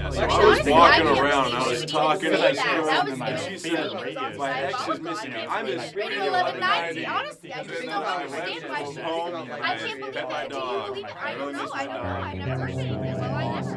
Yeah, so Actually, I was honestly, walking I can't around, believe I was she talking would to say this that. girl, That was and she insane. said, It was on my ex is diabolical. missing. I I'm can't just believe Radio it. 1190. Honestly, I just Then don't I understand went why home, she and I can't believe pet my it. Do you dog. believe? I I really don't know. miss I my don't know. dog. I never heard of this. Well, I never